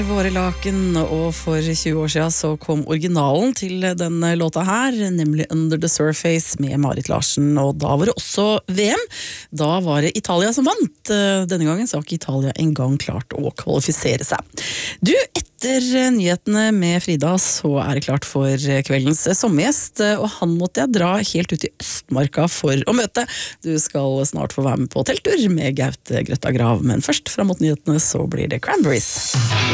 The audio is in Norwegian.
Våre laken, og for 20 år siden så kom originalen til denne låta her, nemlig Under the Surface med Marit Larsen, og da var det også VM. Da var det Italia som vant. Denne gangen så har ikke Italia engang klart å kvalifisere seg. Du, etter nyhetene med Frida så er det klart for kveldens sommergjest, og han måtte jeg dra helt ut i Østmarka for å møte. Du skal snart få være med på telttur med Gaute Grøtta Grav, men først fram mot nyhetene så blir det Cranberries.